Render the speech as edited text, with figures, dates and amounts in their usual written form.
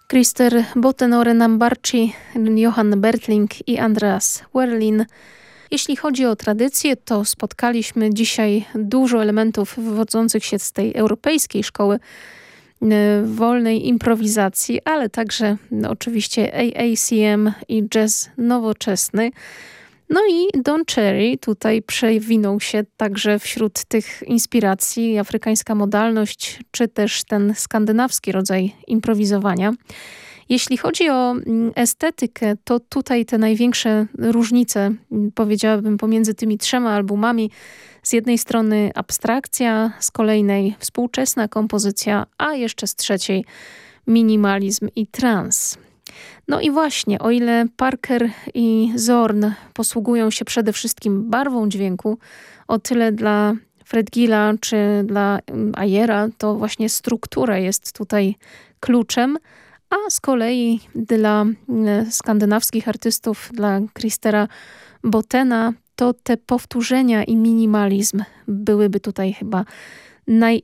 Christer Botenore-Nambarci, Johan Bertling i Andreas Werlin. Jeśli chodzi o tradycję, to spotkaliśmy dzisiaj dużo elementów wywodzących się z tej europejskiej szkoły wolnej improwizacji, ale także oczywiście AACM i jazz nowoczesny. No i Don Cherry tutaj przewinął się także wśród tych inspiracji, afrykańska modalność, czy też ten skandynawski rodzaj improwizowania. Jeśli chodzi o estetykę, to tutaj te największe różnice, powiedziałabym, pomiędzy tymi trzema albumami. Z jednej strony abstrakcja, z kolejnej współczesna kompozycja, a jeszcze z trzeciej minimalizm i trans. No i właśnie, o ile Parker i Zorn posługują się przede wszystkim barwą dźwięku, o tyle dla Fred Gilla czy dla Ayera to właśnie struktura jest tutaj kluczem, a z kolei dla skandynawskich artystów, dla Christera Botena, to te powtórzenia i minimalizm byłyby tutaj chyba